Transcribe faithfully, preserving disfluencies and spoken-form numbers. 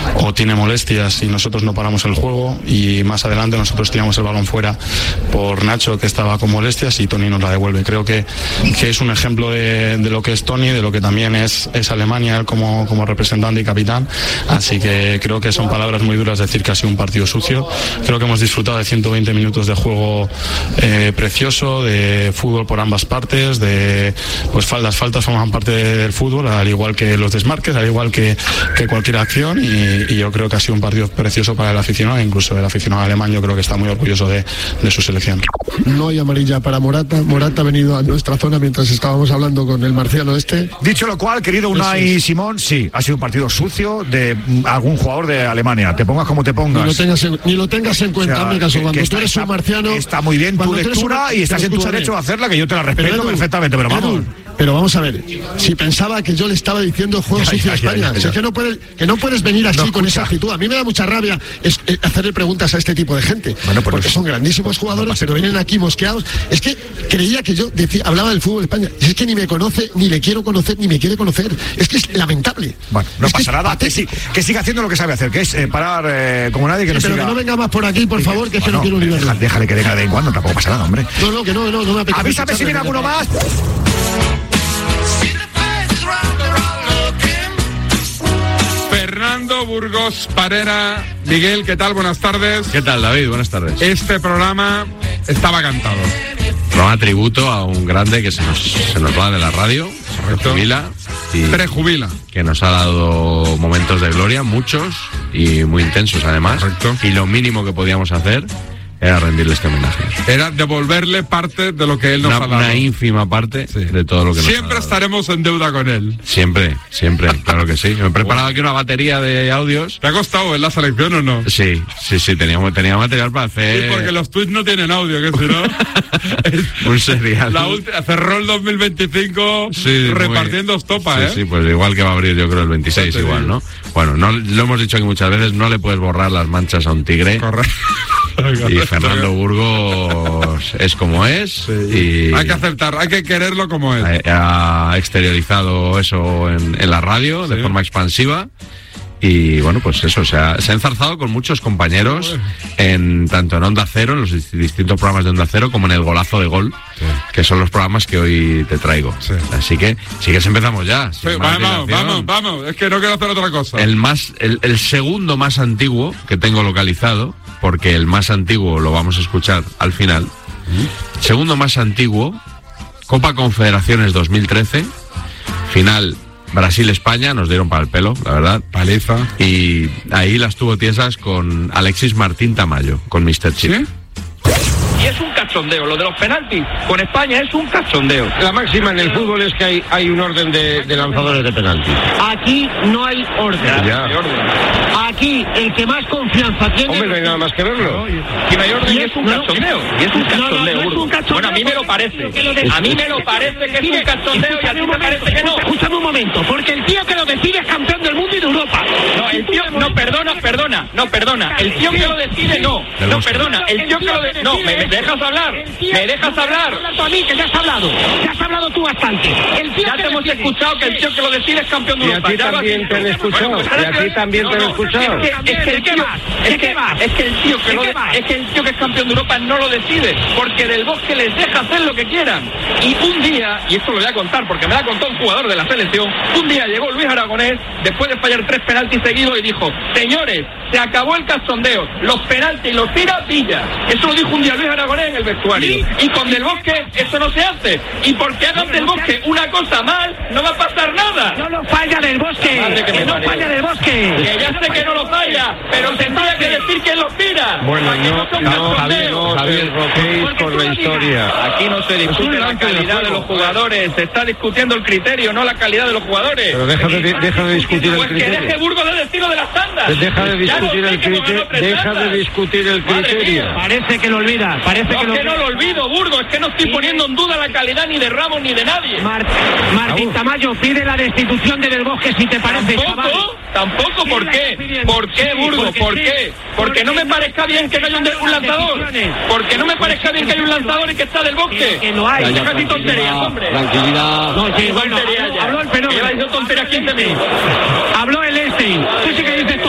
o tiene molestias y nosotros no paramos el juego, y más adelante nosotros tiramos el balón fuera por Nacho, que estaba con molestias, y Toni nos la devuelve. Creo que, que es un ejemplo de, de lo que es Toni, de lo que también es, es Alemania, él como, como representante y capitán. Así que creo que son palabras muy duras decir que ha sido un partido sucio. Creo que hemos disfrutado de ciento veinte minutos de juego eh, precioso, de fútbol por ambas partes, de pues faltas, faltas forman parte del fútbol, al igual que los desmarques, al igual que, que cualquier acción, y, y yo creo que ha sido un partido precioso para el aficionado, incluso el aficionado alemán yo creo que está muy orgulloso de, de su selección. No hay amarilla para Morata. Morata ha venido a nuestra zona mientras estábamos hablando con el marciano este. Dicho lo cual, querido Unai es. Simón, sí, ha sido un partido sucio de algún jugador de Alemania. Te pongas como te pongas. Ni lo tengas en, ni lo tengas en cuenta, o sea, caso, cuando que tú eres está, un marciano. Está muy bien tu lectura y estás en tu derecho a hacerla, que yo te la respeto pero, Edu, perfectamente, pero vamos. Edu, pero vamos a ver, si pensaba que yo le estaba diciendo juego ya, sucio a España, ya, ya, ya. O sea, que, no puedes, que no puedes venir así no, con escucha. Esa actitud. A mí me da mucha rabia es, es hacerle preguntas a este tipo de gente, bueno, pues porque son grandísimos jugadores, no pero vienen aquí mosqueados. Es que creía que yo decía, hablaba del fútbol de España, es que ni me conoce, ni le quiero conocer, ni me quiere conocer. Es que es lamentable. Bueno, no es pasa nada, que, sí, que siga haciendo lo que sabe hacer, que es eh, parar eh, como nadie, que no sí, pero siga... que no venga más por aquí, por favor, que es bueno, que no quiero ni verlo. Déjale que venga de vez en cuando, tampoco pasa nada, hombre. No, no, que no, no, no me apetece. Avísame si viene alguno más. Fernando Burgos Parera. Miguel, ¿qué tal? Buenas tardes. ¿Qué tal, David? Buenas tardes. Este programa estaba cantado. Programa tributo a un grande que se nos, se nos va de la radio, se prejubila. Y prejubila. Que nos ha dado momentos de gloria, muchos y muy intensos además. Correcto. Y lo mínimo que podíamos hacer era rendirle este homenaje. Era devolverle parte de lo que él nos una, ha dado. Una ínfima parte sí. de todo lo que siempre nos ha dado. Siempre estaremos en deuda con él. Siempre, siempre, claro que sí. Me he preparado aquí una batería de audios. ¿Te ha costado en la selección o no? Sí, sí, sí, teníamos, tenía material para hacer... Sí, porque los tweets no tienen audio, que si no... un serial. La ulti- cerró el dos mil veinticinco sí, repartiendo muy... estopa, sí, ¿eh? Sí, pues igual que va a abrir yo creo el veintiséis sí, igual, ¿no? Bueno, no, lo hemos dicho aquí muchas veces, no le puedes borrar las manchas a un tigre. Correcto. Y Fernando Burgos es como es sí. y hay que aceptar, hay que quererlo como es. Ha, ha exteriorizado eso en, en la radio sí. de forma expansiva y bueno, pues eso, se ha, se ha enzarzado con muchos compañeros en tanto en Onda Cero, en los distintos programas de Onda Cero, como en el Golazo de Gol, sí. que son los programas que hoy te traigo. Sí. Así que, sí que empezamos ya. Sí, vamos, vamos, vamos, es que no quiero hacer otra cosa. El más, el, el segundo más antiguo que tengo localizado, porque el más antiguo lo vamos a escuchar al final. ¿Mm? Segundo más antiguo, Copa Confederaciones dos mil trece, final Brasil-España, nos dieron para el pelo, la verdad. Paliza. Y ahí las tuvo tiesas con Alexis Martín Tamayo, con mister Chip. ¿Sí? Y es un cachondeo, lo de los penaltis con España es un cachondeo. La máxima en el fútbol es que hay, hay un orden de, de lanzadores de penaltis. Aquí no hay orden. Ya. Hay orden. Aquí el que más confianza tiene... Hombre, no hay nada más que verlo. Y no hay orden y es un cachondeo. Y es un cachondeo, no, no, no es un cachondeo. Bueno, a mí me lo parece. A mí me lo parece que es un cachondeo y a ti me parece que no. Escúchame un momento, porque el tío que lo decide es campeón del mundo y de Europa. No, el tío... No, perdona, perdona. No, perdona. El tío que lo decide, no. No, perdona. El tío que lo decide... No, me dejas hablar. ¿Me dejas hablar? A mí, que ya has hablado. Ya has hablado tú bastante. El tío ya te hemos decide. escuchado que el tío que lo decide es campeón de Europa. Y a ti también te han escuchado. Bueno, pues y a ti también no, te han no, escuchado. Es que, es que el tío, es que, es que el tío que lo de, es que el tío que es campeón de Europa no lo decide, porque Del Bosque les deja hacer lo que quieran. Y un día, y esto lo voy a contar porque me lo ha contado un jugador de la selección, un día llegó Luis Aragonés después de fallar tres penaltis seguidos y dijo: señores, se acabó el cachondeo, los penaltis los tira Villa. Eso lo dijo un día Luis Aragonés en el vestuario. ¿Sí? Y con Del Bosque eso no se hace. Y porque hagan Del Bosque una cosa mal, no va a pasar nada. No lo falla Del Bosque. Que, que no falla Del Bosque. Que ya sé que no lo falla, pero tendría que decir que los tira. Bueno, no, no, Javier, no Javier, roquéis por la historia. Aquí no se discute la calidad de los jugadores, se está discutiendo el criterio, no la calidad de los jugadores. Pero deja de, deja de discutir el criterio. Pues que deje Burgos de decirlo de las tandas. Deja de discutir el criterio. Deja de discutir el criterio. Parece que lo olvida. Parece no, que, lo... que no lo olvido, Burgos, es que no estoy poniendo en duda la calidad ni de Ramos ni de nadie. Mar Martín Tamayo pide la destitución de Del Bosque, si te parece. Tampoco, chaval. tampoco, ¿por qué? ¿Por qué, Burgos? ¿Por qué? Porque no me parezca bien que no haya un, un lanzador. Porque no me parezca bien que haya un lanzador y que está Del Bosque. Que no hay. Deja sin tonterías, hombre. Tranquilidad. No, sí, bueno, habló, habló el fenómeno. Lleva diciendo tonterías quince minutos. Habló el Einstein. Tú sí que dices